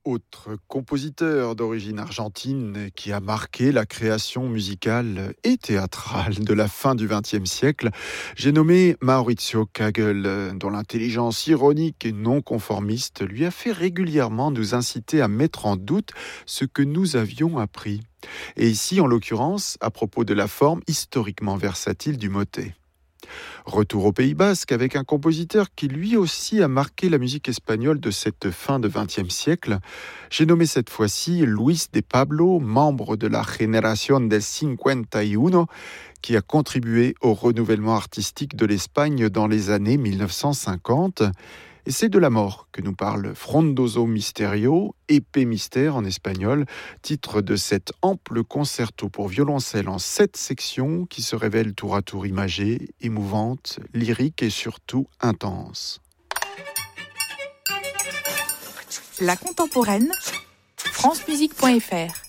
Autre compositeur d'origine argentine qui a marqué la création musicale et théâtrale de la fin du XXe siècle, j'ai nommé Maurizio Kagel, dont l'intelligence ironique et non conformiste lui a fait régulièrement nous inciter à mettre en doute ce que nous avions appris. Et ici, en l'occurrence, à propos de la forme historiquement versatile du motet. Retour au Pays Basque avec un compositeur qui lui aussi a marqué la musique espagnole de cette fin de XXe siècle. J'ai nommé cette fois-ci Luis de Pablo, membre de la Generación del 51, qui a contribué au renouvellement artistique de l'Espagne dans les années 1950. Et c'est de la mort que nous parle Frondoso Misterio, épée mystère en espagnol, titre de cet ample concerto pour violoncelle en 7 sections qui se révèle tour à tour imagée, émouvante, lyrique et surtout intense. La contemporaine, francemusique.fr